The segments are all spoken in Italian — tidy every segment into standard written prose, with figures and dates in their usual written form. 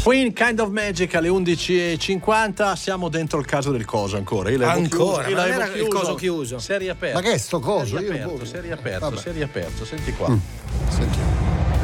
Queen, Kind of Magic alle 11:50. Siamo dentro il caso del coso ancora. Io ancora? chiuso, Ma non era il coso chiuso? Si è riaperto. Ma che è sto coso? Si è riaperto. Senti qua. Sentiamo.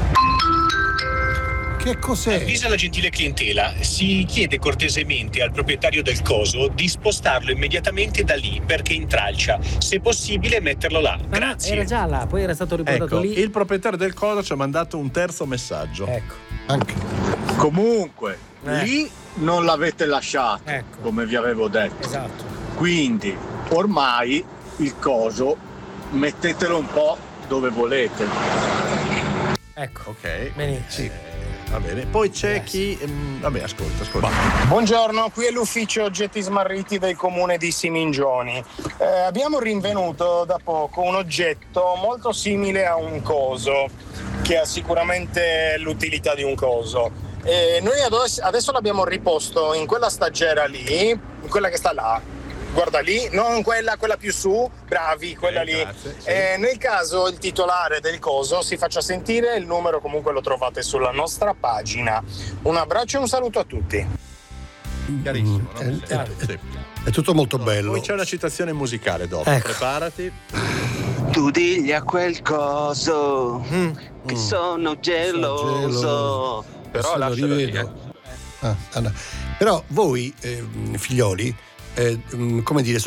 Che cos'è? Avvisa la gentile clientela, si chiede cortesemente al proprietario del coso di spostarlo immediatamente da lì perché intralcia, se possibile metterlo là. Ma Grazie. no, era già là, poi era stato riportato Ecco, lì. il proprietario del coso ci ha mandato un terzo messaggio. Ecco. Anche. Comunque, lì non l'avete lasciato, Ecco. come vi avevo detto. Esatto. Quindi, ormai il coso mettetelo un po' dove volete. Ecco. Ok. Benissimo. Va bene. Poi c'è chi. Vabbè, ascolta. Buongiorno, qui è l'ufficio oggetti smarriti del comune di Simingioni. Abbiamo rinvenuto da poco un oggetto molto simile a un coso, che ha sicuramente l'utilità di un coso. Noi adesso l'abbiamo riposto in quella stagera lì, in quella che sta là. Guarda lì, non quella più su, bravi, quella lì. Grazie, sì. Nel caso il titolare del coso si faccia sentire, il numero comunque lo trovate sulla nostra pagina. Un abbraccio e un saluto a tutti. Chiarissimo, no? Sì. È tutto molto bello. Poi c'è una citazione musicale dopo. Ecco. Preparati. Tu digli a quel coso che sono geloso. Però Adesso lo lascialo lì, rivedo. Però voi, figlioli, come dire,